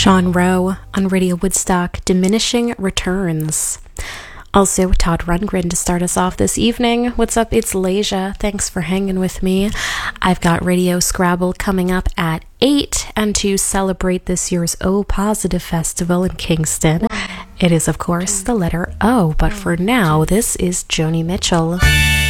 Sean Rowe on Radio Woodstock, Diminishing Returns. Also, Todd Rundgren to start us off this evening. What's up? It's Leisha. Thanks for hanging with me. I've got Radio Scrabble coming up at 8, and to celebrate this year's O Positive Festival in Kingston, it is, of course, the letter O. But for now, this is Joni Mitchell.